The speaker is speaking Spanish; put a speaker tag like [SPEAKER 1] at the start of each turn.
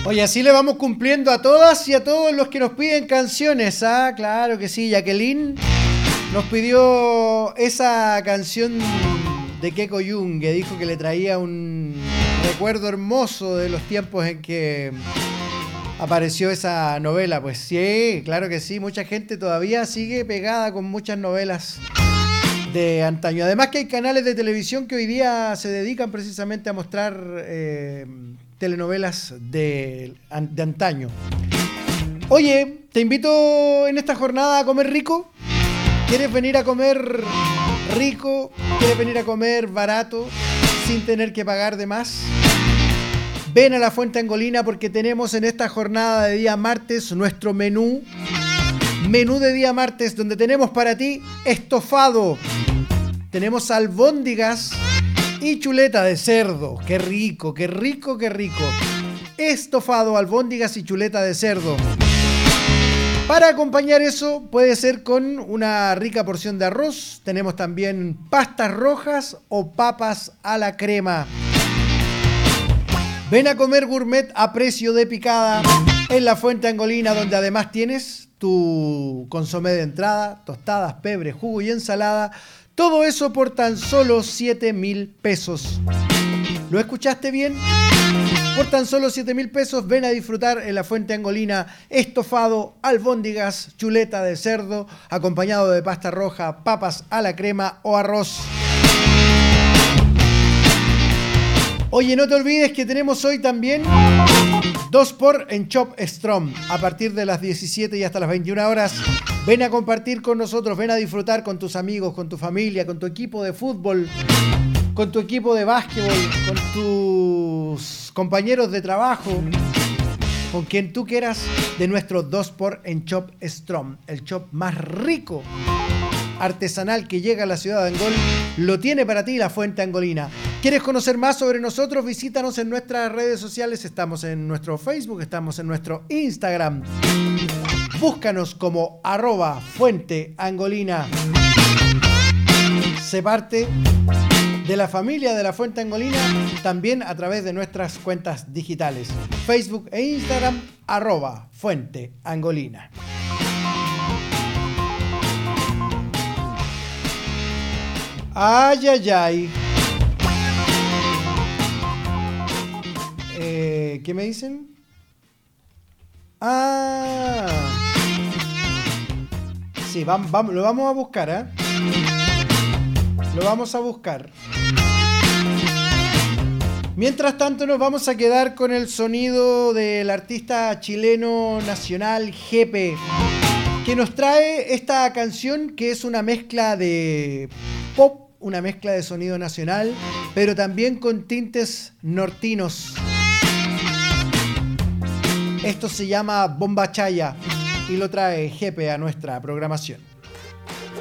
[SPEAKER 1] Oye, así le vamos cumpliendo a todas y a todos los que nos piden canciones. Ah, claro que sí. Jacqueline nos pidió esa canción de Keiko Jung, que dijo que le traía un recuerdo hermoso de los tiempos en que apareció esa novela. Pues sí, claro que sí. Mucha gente todavía sigue pegada con muchas novelas de antaño. Además que hay canales de televisión que hoy día se dedican precisamente a mostrar telenovelas de antaño. Oye, te invito en esta jornada a comer rico. ¿Quieres venir a comer rico? ¿Quieres venir a comer barato sin tener que pagar de más? Ven a la Fuente Angolina porque tenemos en esta jornada de día martes nuestro menú de día martes, donde tenemos para ti estofado, tenemos albóndigas y chuleta de cerdo. ¡Qué rico, qué rico, qué rico! Estofado, albóndigas y chuleta de cerdo. Para acompañar eso puede ser con una rica porción de arroz. Tenemos también pastas rojas o papas a la crema. Ven a comer gourmet a precio de picada en la Fuente Angolina, donde además tienes tu consomé de entrada, tostadas, pebre, jugo y ensalada. Todo eso por tan solo 7.000 pesos. ¿Lo escuchaste bien? Por tan solo 7.000 pesos ven a disfrutar en la Fuente Angolina estofado, albóndigas, chuleta de cerdo, acompañado de pasta roja, papas a la crema o arroz. Oye, no te olvides que tenemos hoy también 2x en Chop Strom. A partir de las 17 y hasta las 21 horas, ven a compartir con nosotros, ven a disfrutar con tus amigos, con tu familia, con tu equipo de fútbol, con tu equipo de básquetbol, con tus compañeros de trabajo, con quien tú quieras, de nuestro 2x en Chop Strom, el chop más rico artesanal que llega a la ciudad de Angol. Lo tiene para ti la Fuente Angolina. ¿Quieres conocer más sobre nosotros? Visítanos en nuestras redes sociales. Estamos en nuestro Facebook, estamos en nuestro Instagram. Búscanos como @fuenteangolina. Sé parte de la familia de la Fuente Angolina también a través de nuestras cuentas digitales. Facebook e Instagram, @fuenteangolina. Ay, ay, ay. ¿Qué me dicen? Ah. Sí, lo vamos a buscar, ¿eh? Lo vamos a buscar. Mientras tanto nos vamos a quedar con el sonido del artista chileno nacional Jepe, que nos trae esta canción que es una mezcla de pop, una mezcla de sonido nacional, pero también con tintes nortinos. Esto se llama Bomba Chaya y lo trae Jepe a nuestra programación.